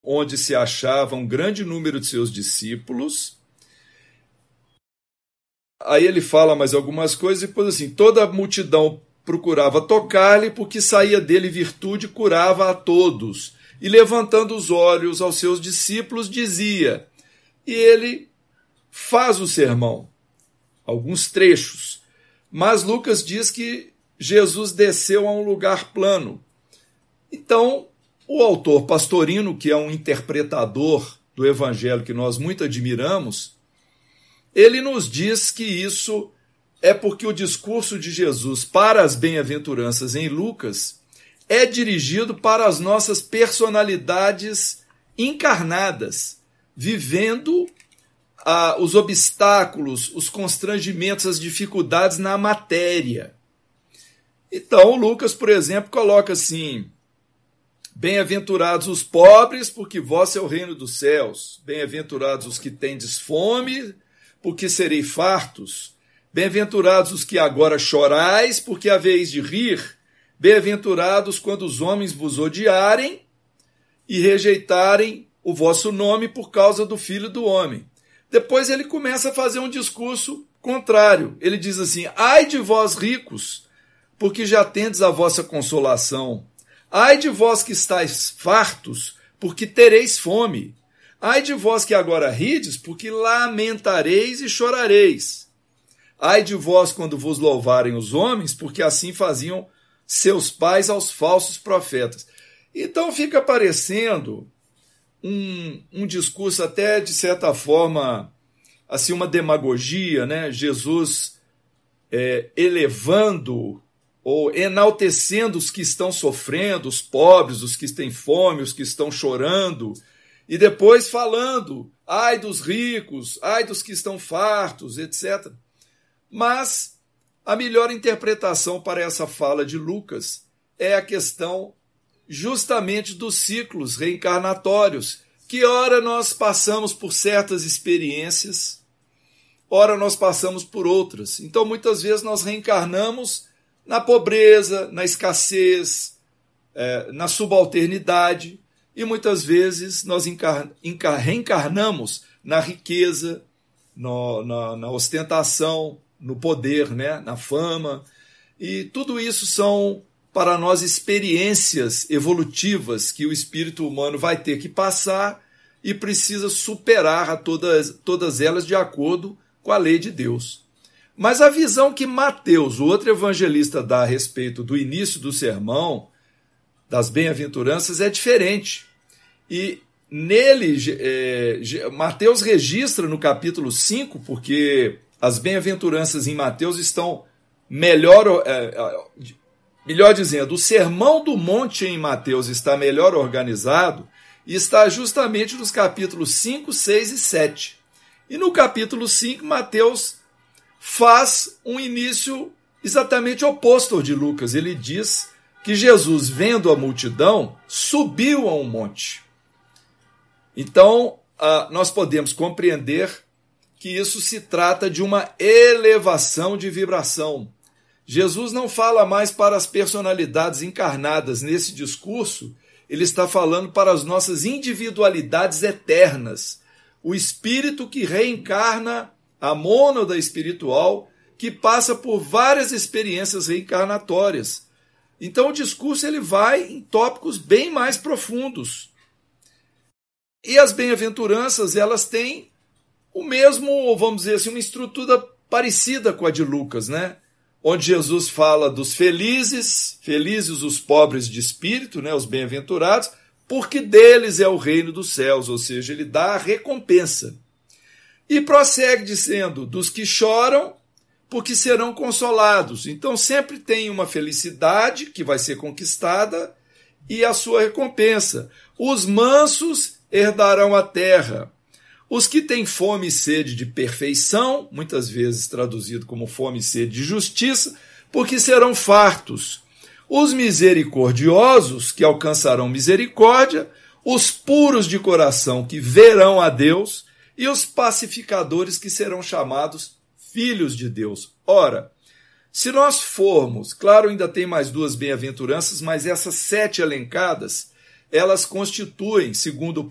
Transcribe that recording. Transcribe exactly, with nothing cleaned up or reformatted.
onde se achava um grande número de seus discípulos. Aí ele fala mais algumas coisas e depois assim, toda a multidão procurava tocar-lhe, porque saía dele virtude e curava a todos. E levantando os olhos aos seus discípulos, dizia, e ele faz o sermão, alguns trechos. Mas Lucas diz que Jesus desceu a um lugar plano. Então, o autor Pastorino, que é um interpretador do evangelho que nós muito admiramos, ele nos diz que isso é porque o discurso de Jesus para as bem-aventuranças em Lucas é dirigido para as nossas personalidades encarnadas, vivendo ah, os obstáculos, os constrangimentos, as dificuldades na matéria. Então, Lucas, por exemplo, coloca assim, bem-aventurados os pobres, porque vosso é o reino dos céus. Bem-aventurados os que tendes fome, porque sereis fartos. Bem-aventurados os que agora chorais, porque haveis de rir. Bem-aventurados quando os homens vos odiarem e rejeitarem o vosso nome por causa do Filho do Homem. Depois ele começa a fazer um discurso contrário. Ele diz assim, ai de vós ricos, porque já tendes a vossa consolação. Ai de vós que estáis fartos, porque tereis fome. Ai de vós que agora rides, porque lamentareis e chorareis. Ai de vós quando vos louvarem os homens, porque assim faziam seus pais aos falsos profetas. Então fica parecendo um, um discurso até, de certa forma, assim, uma demagogia, né? Jesus é, elevando ou enaltecendo os que estão sofrendo, os pobres, os que têm fome, os que estão chorando, e depois falando, ai dos ricos, ai dos que estão fartos, etcétera. Mas a melhor interpretação para essa fala de Lucas é a questão justamente dos ciclos reencarnatórios, que ora nós passamos por certas experiências, ora nós passamos por outras. Então, muitas vezes nós reencarnamos na pobreza, na escassez, é, na subalternidade, e muitas vezes nós encar- encar- reencarnamos na riqueza, no, na, na ostentação, no poder, né? Na fama. E tudo isso são, para nós, experiências evolutivas que o espírito humano vai ter que passar e precisa superar a todas, todas elas de acordo com a lei de Deus. Mas a visão que Mateus, o outro evangelista, dá a respeito do início do sermão, das bem-aventuranças, é diferente. E nele, é, Mateus registra no capítulo cinco, porque as bem-aventuranças em Mateus estão melhor, é, melhor dizendo, o sermão do monte em Mateus está melhor organizado e está justamente nos capítulos cinco, seis e sete. E no capítulo cinco, Mateus faz um início exatamente oposto ao de Lucas. Ele diz que Jesus, vendo a multidão, subiu a um monte. Então, nós podemos compreender que isso se trata de uma elevação de vibração. Jesus não fala mais para as personalidades encarnadas nesse discurso, ele está falando para as nossas individualidades eternas. O espírito que reencarna, a mônada espiritual, que passa por várias experiências reencarnatórias. Então o discurso ele vai em tópicos bem mais profundos. E as bem-aventuranças, elas têm o mesmo, vamos dizer assim, uma estrutura parecida com a de Lucas, né? Onde Jesus fala dos felizes, felizes os pobres de espírito, né? Os bem-aventurados, porque deles é o reino dos céus, ou seja, ele dá a recompensa. E prossegue dizendo, dos que choram, porque serão consolados. Então sempre tem uma felicidade que vai ser conquistada e a sua recompensa. Os mansos herdarão a terra. Os que têm fome e sede de perfeição, muitas vezes traduzido como fome e sede de justiça, porque serão fartos. Os misericordiosos, que alcançarão misericórdia, os puros de coração, que verão a Deus, e os pacificadores, que serão chamados filhos de Deus. Ora, se nós formos, claro, ainda tem mais duas bem-aventuranças, mas essas sete elencadas, elas constituem, segundo